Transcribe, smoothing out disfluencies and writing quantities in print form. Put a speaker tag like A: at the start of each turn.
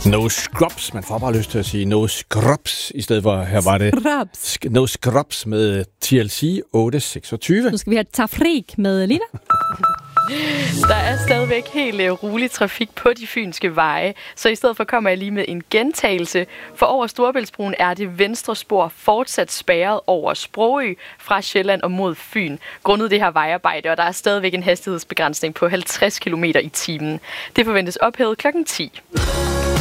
A: No scrubs. Man får bare lyst til at sige no scrubs, i stedet for her var det no scrubs med TLC 826.
B: Nu skal vi have Tafrik med Lina.
C: Der er stadigvæk helt rolig trafik på de fynske veje, så i stedet for kommer jeg lige med en gentagelse. For over Storebæltsbroen er det venstre spor fortsat spærret over Sprogø fra Sjælland og mod Fyn, grundet det her vejarbejde, og der er stadigvæk en hastighedsbegrænsning på 50 km i timen. Det forventes ophævet klokken 10.